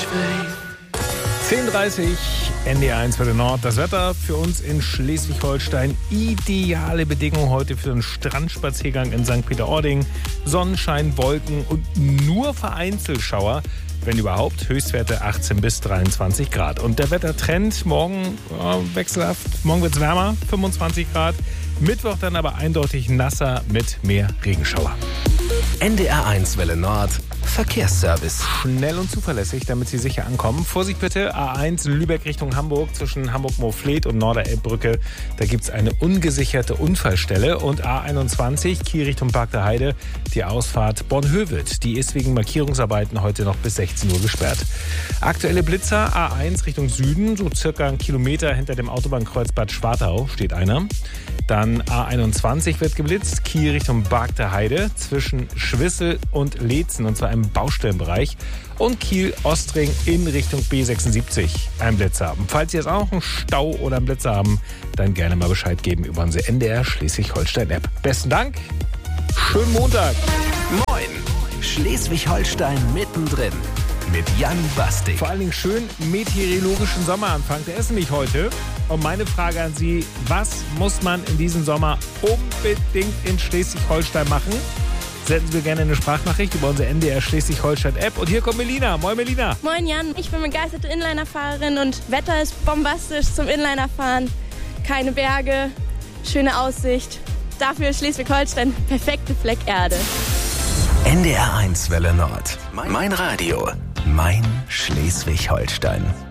10:30 NDR1 für den Nord. Das Wetter für uns in Schleswig-Holstein. Ideale Bedingungen heute für einen Strandspaziergang in St. Peter-Ording. Sonnenschein, Wolken und nur vereinzelt Schauer. Wenn überhaupt, Höchstwerte 18 bis 23 Grad. Und der Wettertrend morgen wechselhaft. Morgen wird es wärmer, 25 Grad. Mittwoch dann aber eindeutig nasser mit mehr Regenschauer. NDR1 Welle Nord. Verkehrsservice. Schnell und zuverlässig, damit Sie sicher ankommen. Vorsicht bitte, A1 Lübeck Richtung Hamburg zwischen Hamburg-Moorfleet und Norderelbbrücke. Da gibt es eine ungesicherte Unfallstelle. Und A21 Kiel Richtung Park der Heide, die Ausfahrt Bornhöved. Die ist wegen Markierungsarbeiten heute noch bis 16 Uhr gesperrt. Aktuelle Blitzer, A1 Richtung Süden, so circa einen Kilometer hinter dem Autobahnkreuz Bad Schwartau steht einer. Dann A21 wird geblitzt, Kiel Richtung Park der Heide zwischen Schwissel und Leetzen, und zwar im Baustellenbereich. Und Kiel-Ostring in Richtung B76 ein Blitzer. Und falls Sie jetzt auch noch einen Stau oder einen Blitzer haben, dann gerne mal Bescheid geben über unsere NDR Schleswig-Holstein-App. Besten Dank, schönen Montag. Moin, Schleswig-Holstein mittendrin mit Jan Bastik. Vor allen Dingen schön meteorologischen Sommeranfang, der ist nämlich heute. Und meine Frage an Sie, was muss man in diesem Sommer unbedingt in Schleswig-Holstein machen? Senden Sie mir gerne eine Sprachnachricht über unsere NDR Schleswig-Holstein-App. Und hier kommt Melina. Moin Melina. Moin Jan, ich bin begeisterte Inlinerfahrerin und Wetter ist bombastisch zum Inlinerfahren. Keine Berge, schöne Aussicht. Dafür ist Schleswig-Holstein perfekte Fleck Erde. NDR1 Welle Nord. Mein Radio. Mein Schleswig-Holstein.